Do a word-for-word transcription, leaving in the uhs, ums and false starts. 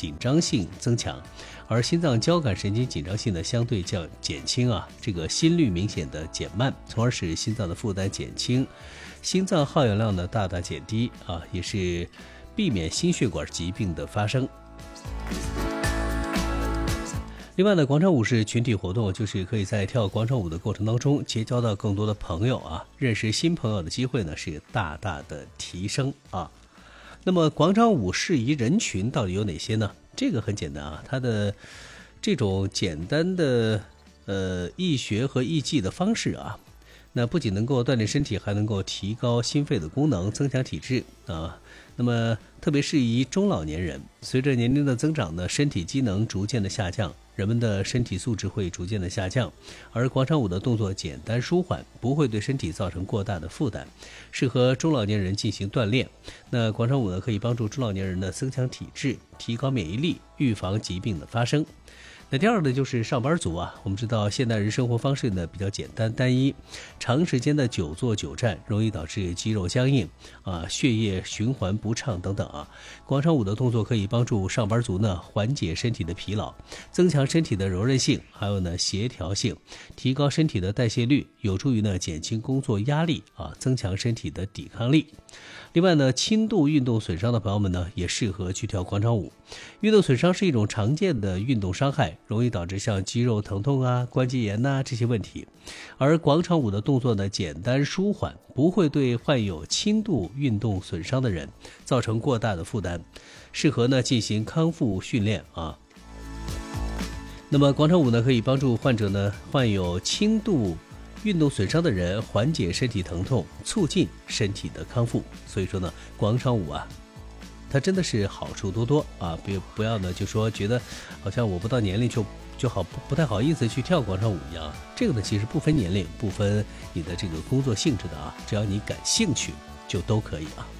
紧张性增强，而心脏交感神经紧张性呢相对较减轻啊，这个心率明显的减慢，从而使心脏的负担减轻，心脏耗氧量呢大大减低啊，也是避免心血管疾病的发生。另外呢，广场舞是群体活动，就是可以在跳广场舞的过程当中结交到更多的朋友啊，认识新朋友的机会呢是大大的提升啊。那么广场舞适宜人群到底有哪些呢？这个很简单啊，它的这种简单的呃易学和易记的方式啊，那不仅能够锻炼身体，还能够提高心肺的功能，增强体质啊。那么特别适宜中老年人，随着年龄的增长呢，身体机能逐渐的下降，人们的身体素质会逐渐的下降，而广场舞的动作简单舒缓，不会对身体造成过大的负担，适合中老年人进行锻炼。那广场舞呢，可以帮助中老年人呢增强体质，提高免疫力，预防疾病的发生。那第二呢，就是上班族啊。我们知道现代人生活方式呢比较简单单一，长时间的久坐久站容易导致肌肉僵硬啊，血液循环不畅等等啊。广场舞的动作可以帮助上班族呢缓解身体的疲劳，增强身体的柔韧性，还有呢协调性，提高身体的代谢率，有助于呢减轻工作压力啊，增强身体的抵抗力。另外呢，轻度运动损伤的朋友们呢，也适合去跳广场舞。运动损伤是一种常见的运动伤害，容易导致像肌肉疼痛啊、关节炎呐、这些问题。而广场舞的动作呢，简单舒缓，不会对患有轻度运动损伤的人造成过大的负担，适合呢进行康复训练啊。那么广场舞呢，可以帮助患者呢患有轻度运动损伤的人缓解身体疼痛，促进身体的康复。所以说呢，广场舞啊，它真的是好处多多啊！别不要呢，就说觉得好像我不到年龄就就好不不太好意思去跳广场舞一样。这个呢，其实不分年龄，不分你的这个工作性质的啊，只要你感兴趣，就都可以啊。